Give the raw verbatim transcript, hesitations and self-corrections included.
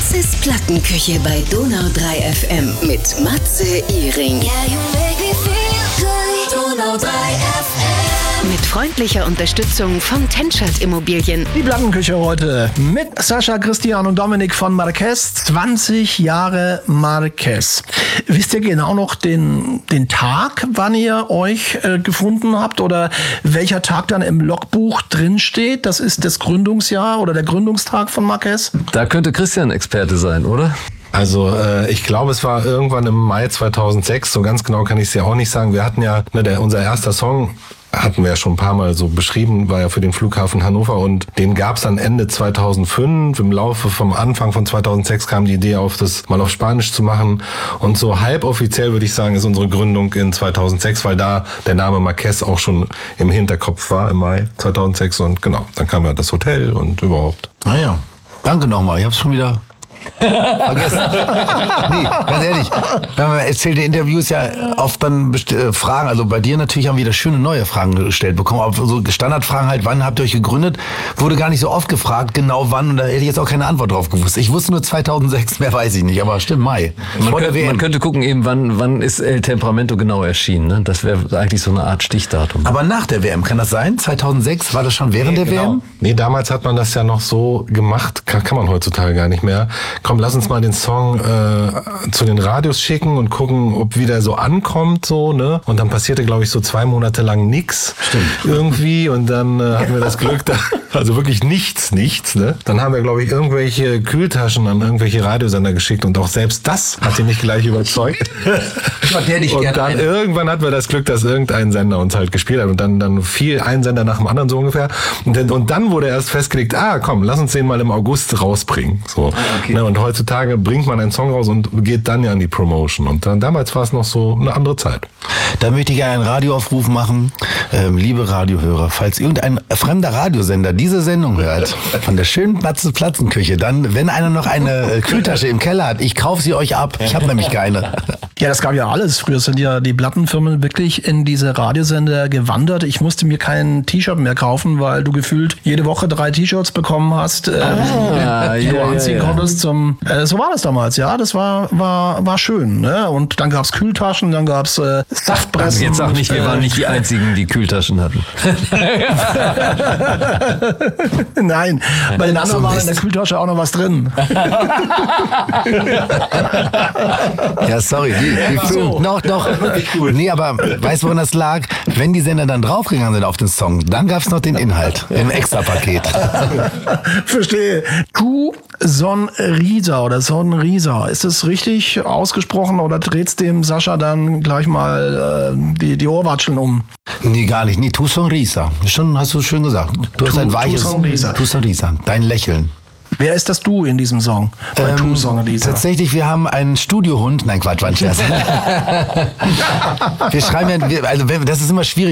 Das ist Plattenküche bei Donau drei F M mit Matze Iring. Yeah, you make me feel good. Donau drei F M. Mit freundlicher Unterstützung von Tenschert Immobilien. Die Plattenküche heute mit Sascha, Christian und Dominik von Marquez. zwanzig Jahre Marquez. Wisst ihr genau noch den, den Tag, wann ihr euch äh, gefunden habt oder welcher Tag dann im Logbuch drin steht? Das ist das Gründungsjahr oder der Gründungstag von Marquez? Da könnte Christian Experte sein, oder? Also äh, ich glaube, es war irgendwann im Mai zweitausendsechs, so ganz genau kann ich es ja auch nicht sagen. Wir hatten ja, ne, der, unser erster Song hatten wir ja schon ein paar Mal so beschrieben, war ja für den Flughafen Hannover und den gab's dann Ende zweitausendfünf. Im Laufe vom Anfang von zweitausendsechs kam die Idee auf, das mal auf Spanisch zu machen und so halboffiziell würde ich sagen, ist unsere Gründung in zweitausendsechs, weil da der Name Marquez auch schon im Hinterkopf war im Mai zweitausendsechs und genau, dann kam ja das Hotel und überhaupt. Naja, danke nochmal, ich hab's schon wieder vergessen. Nee, ganz ehrlich, man erzählt in Interviews ja oft dann best- äh, Fragen, also bei dir natürlich haben wir wieder schöne neue Fragen gestellt bekommen, aber so Standardfragen halt, wann habt ihr euch gegründet, wurde gar nicht so oft gefragt, genau wann, und da hätte ich jetzt auch keine Antwort drauf gewusst. Ich wusste nur zweitausendsechs, mehr weiß ich nicht, aber stimmt, Mai. Man, Vor der könnte, W M. man könnte gucken, eben wann, wann ist El Temperamento genau erschienen. Ne? Das wäre eigentlich so eine Art Stichdatum. Aber nach der W M, kann das sein? zweitaunsechs, war das schon während Nee, der genau. W M? Nee, damals hat man das ja noch so gemacht, kann, kann man heutzutage gar nicht mehr. Komm, lass uns mal den Song äh, zu den Radios schicken und gucken, ob wieder so ankommt, so, ne? Und dann passierte, glaube ich, so zwei Monate lang nix. Stimmt. Irgendwie. Und dann äh, hatten wir das Glück, da, also wirklich nichts, nichts, ne? Dann haben wir, glaube ich, irgendwelche Kühltaschen an irgendwelche Radiosender geschickt und auch selbst das hat ihn nicht gleich überzeugt. Und dann irgendwann hatten wir das Glück, dass irgendein Sender uns halt gespielt hat und dann, dann fiel ein Sender nach dem anderen so ungefähr. Und dann, und dann wurde erst festgelegt, ah, komm, lass uns den mal im August rausbringen. So. Okay. Ne, und heutzutage bringt man einen Song raus und geht dann ja an die Promotion. Und dann damals war es noch so eine andere Zeit. Da möchte ich einen Radioaufruf machen. Ähm, liebe Radiohörer, falls irgendein fremder Radiosender diese Sendung hört, von der schönen Matze Plattenküche, dann, wenn einer noch eine äh, Kühltasche im Keller hat, ich kaufe sie euch ab. Ich habe nämlich keine. Ja, das gab ja alles. Früher sind ja die Plattenfirmen wirklich in diese Radiosender gewandert. Ich musste mir kein T-Shirt mehr kaufen, weil du gefühlt jede Woche drei T-Shirts bekommen hast, äh, Ah, die ja, du ja, anziehen ja. konntest. Zum, äh, so war das damals, ja. Das war war war schön. Ne? Und dann gab's Kühltaschen, dann gab's äh, Saftpressen. Jetzt sag nicht, wir äh, waren nicht die Einzigen, die Kühltaschen hatten. Nein, bei den anderen So war in Mist. der Kühltasche auch noch was drin. Ja, sorry. Die, die Ach so. Film, noch, noch. Nee, aber weißt du, woran das lag? Wenn die Sender dann draufgegangen sind auf den Song, dann gab's noch den Inhalt im Extrapaket. Verstehe. Kuh Sonrisa oder Sonrisa. Ist das richtig ausgesprochen oder dreht's dem Sascha dann gleich mal äh, die, die Ohrwatscheln um? Nee, gar nicht. Nee, tu sonrisa. Schon, hast du schön gesagt. Du hast Tu- ein weiches... tu sonrisa. Tu sonrisa. Dein Lächeln. Wer ist das Du in diesem Song? Bei Tu Sonrisa. Tatsächlich, wir haben einen Studiohund. Nein, Quatsch, war ein Scherz. Wir schreiben ja, wir, also das ist immer schwierig.